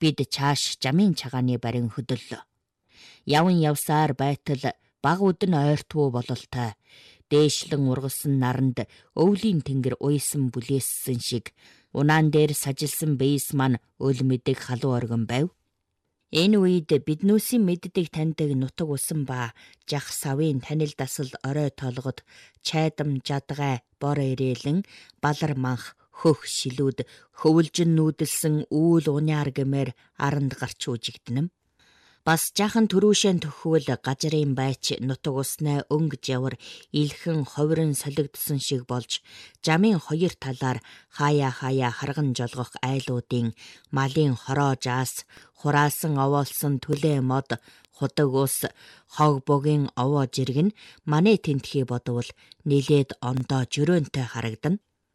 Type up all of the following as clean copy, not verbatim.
Бид чааш жамын чагааны барин хөдөллөө. Явн явсаар байтал баг үдэн ойртуу бололтой. Дээшлэн ургасан наранд өвлийн тэнгэр уйсан бүлээссэн шиг унаан дээр сажилсан бейс маань өл мэдэг халуун оргон байв. Энэ үед биднүүсийн мэддэг таньдаг нутаг усан ба жах савын танил дасал орой толгод чайдам жадгай бор ирээлэн балар манх хөх шилүүд хөвөлжин нүүдэлсэн үүл уняар гэмээр аранд гарч үжигдэнэм. Бас жаахан төрүүшэн төхвөл гажрын байч нутаг уснаа өнгөж явар илхэн ховрон солигдсон шиг болж жамын хоёр талаар хаяа харган жолгох айлуудын малын хороо жаас хураасан овоолсон төлөө мод худаг ус хог богийн овоо жиргэн манай тентхий бодвол нилээд ондоо жөрөөнтэй харагдана.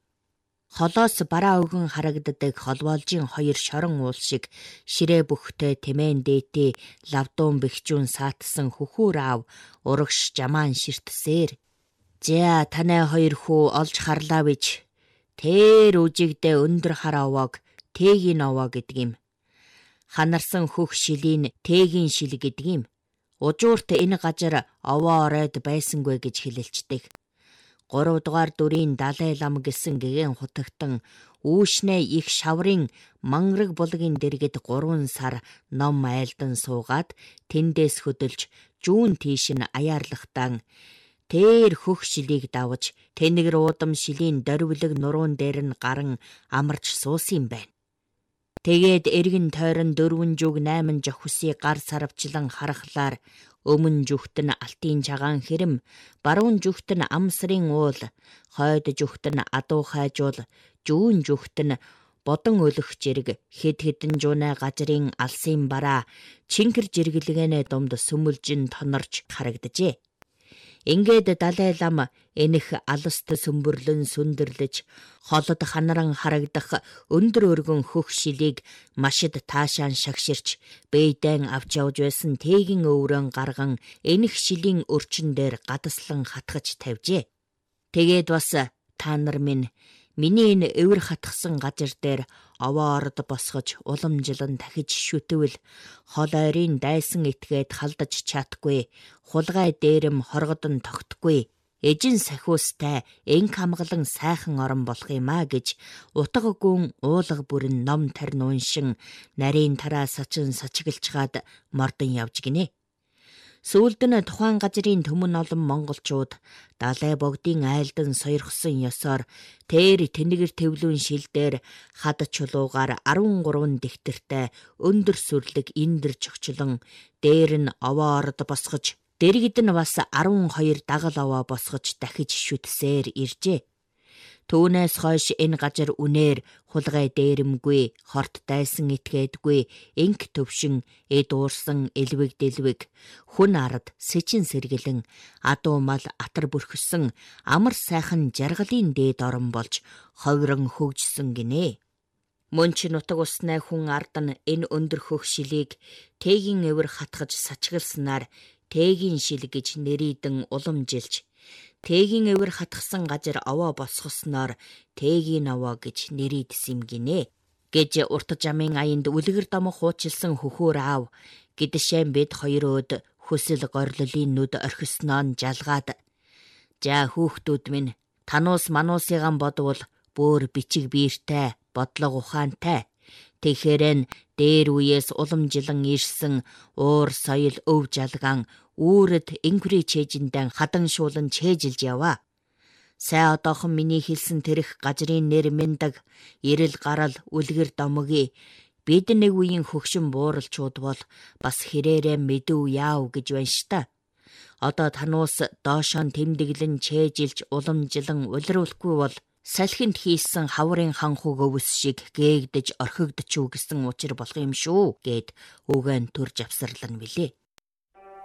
Холоос бараа өгөн харагддаг холвоолжийн хоёр шорон уул шиг ширээ бүхтэй тэмээн дээтэй лавдуун бэхжүүн саатсан хүхүүр аав урагш жамаан ширтсээр. За танай хоёр хүү олж харлаа бич. Тэр үжигдээ өндөр хар овоог тээгийн овоо гэдэг юм. Ханарсан хөх шилийн тээгийн шил гэдэг юм. Ужуурт энэ гажар овоо оройд байсангүй гэж хэлэлцдэг. 3 дугаар дүрийн Далай лам гэсэн гэгэн хутагтан үүшнээ их шаврын манграг булгийн дэргэд 3 сар ном айлдан суугаад тэндээс хөдөлж жүүн тийш нь аяарлахтан тэр хөх шилийг давж тэнэгэр уудам шилийн дорвилэг нуруун дээр нь гаран амарч суусан байна. Тэгээд эргэн тойрон 4 жүг 8 жохиси гар сарвчлан харахлаар өмнө жүхт нь алтын чагаан хэрэм, баруун жүхт нь амсрын уул, хойд жүхт нь адуу хайжуул, жүүн жүхт нь бодон өлөх жирэг, хэд хэдэн жуунай гажрын алсын бараа, чингэр жиргэлгэнэ дунд сүмүлжин тонорч харагджээ. Ингээд Далай лам энэх алст сүмбөрлөн сүндэрлэж, холод ханаран харагдах өндөр өргөн хөх шилийг машид таашаан шагширч, бэйдэн авч явж байсан тээгийн өврөн гарган энэх шилийн өрчин дээр гадаслан хатгаж тавьжээ. Тэгээд бас та нар миний энэ эвэр хатгсан гажир дээр овоо орд босгож уламжлан дахиж шүтвэл хол ойрын дайсан этгээд халдаж чадахгүй, хулгай дээрэм хоргодон тогтгүй, эжин сахиустай энх хамгалан сайхан орон болох юм а гэж утга гүн уулга бүрэн ном тарин уншин нарийн тараа сачин сачиглчгаад мордон явж гинэ. Сүүлд нь тухайн газрын төмөн олон монголчууд Далай богдын айлдан сойрхсон ёсоор тэр тэнэгэр тэвлүүн шил дээр хад чулуугаар 13 дэхтэртэй өндөр сүрлэг индэр чогчлон дээр нь овоо орд босгож дэргэд нь бас 12 дагал овоо босгож дахиж шүтсээр иржээ. Түүнээс хойш энэ газар үнээр хулгай дээрэмгүй, хорт дайсан этгээдгүй, энх төвшин, эд уурсан, элвэг дэлвэг, хүн ард сэчин сэргэлэн, адуу мал атар бүрхсэн, амар сайхан жаргалын дээд орон болж ховрон хөгжсөн гинэ. Мөн ч нутаг уснаа хүн ард нь энэ өндөр хөх шилийг тээгийн эвэр хатгаж сачгалснаар тээгийн шил гэж нэрийдэн уламжилж, тээгийн эвэр хатгсан газар овоо босгосноор тээгийн овоо гэж нэрийдсэн юм гинэ гэж урт жамын аянд үлгэр домох хуучилсан хөхөөр аав гэдшэн бид хоёр өд хөсөл горлолын нүд орхисноо жалгаад, за хүүхдүүд минь тануус мануусыгаан бодвол бүр бичиг биертэй, бодлого ухаантай. Тэгэхээрэн дээр үеэс уламжлан ирсэн уур соёл өв жалгаан үүрэд инкүри чэжиндэн хадан шуулан чэжилж яваа. Сай одоохон миний хэлсэн тэрх гажрын нэр мэндэг, ирэл гарал үлгэр домоги бид нэг үеийн хөгшин бууралчууд бол бас хэрээрээ мэдв яав гэж байна шта. Одоо тануус доошон тэмдэглэн чэжилж уламжлан улируулахгүй бол салхинд хийсэн хаврын ханхуг өвс шиг гээгдэж орхигдчихв гэсэн учир болох юм шүү гэд үгэн төрж авсарлан билээ.